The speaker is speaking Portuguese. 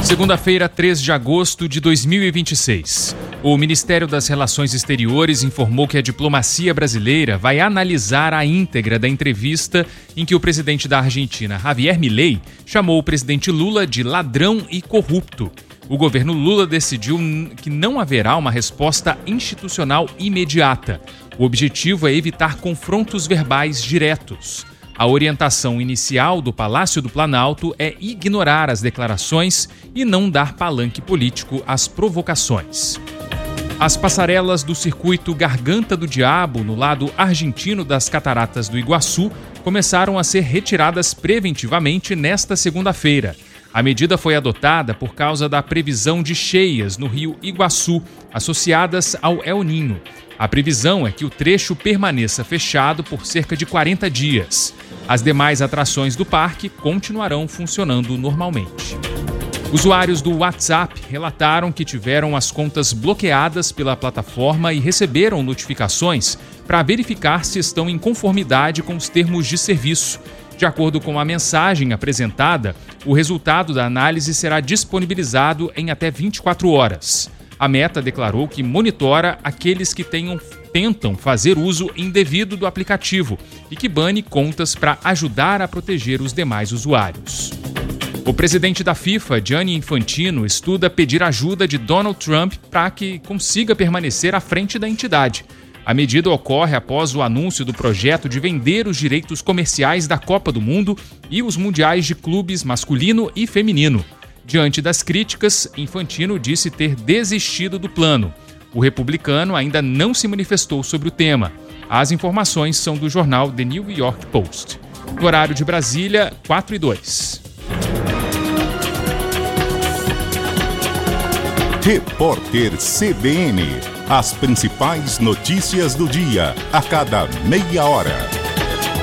Segunda-feira, 3 de agosto de 2026. O Ministério das Relações Exteriores informou que a diplomacia brasileira vai analisar a íntegra da entrevista em que o presidente da Argentina, Javier Milei, chamou o presidente Lula de ladrão e corrupto. O governo Lula decidiu que não haverá uma resposta institucional imediata. O objetivo é evitar confrontos verbais diretos. A orientação inicial do Palácio do Planalto é ignorar as declarações e não dar palanque político às provocações. As passarelas do circuito Garganta do Diabo, no lado argentino das Cataratas do Iguaçu, começaram a ser retiradas preventivamente nesta segunda-feira. A medida foi adotada por causa da previsão de cheias no rio Iguaçu, associadas ao El Niño. A previsão é que o trecho permaneça fechado por cerca de 40 dias. As demais atrações do parque continuarão funcionando normalmente. Usuários do WhatsApp relataram que tiveram as contas bloqueadas pela plataforma e receberam notificações para verificar se estão em conformidade com os termos de serviço. De acordo com a mensagem apresentada, o resultado da análise será disponibilizado em até 24 horas. A Meta declarou que monitora aqueles que tentam fazer uso indevido do aplicativo e que bane contas para ajudar a proteger os demais usuários. O presidente da FIFA, Gianni Infantino, estuda pedir ajuda de Donald Trump para que consiga permanecer à frente da entidade. A medida ocorre após o anúncio do projeto de vender os direitos comerciais da Copa do Mundo e os mundiais de clubes masculino e feminino. Diante das críticas, Infantino disse ter desistido do plano. O republicano ainda não se manifestou sobre o tema. As informações são do jornal The New York Post. No horário de Brasília, 4:02. Repórter CBN. As principais notícias do dia, a cada meia hora.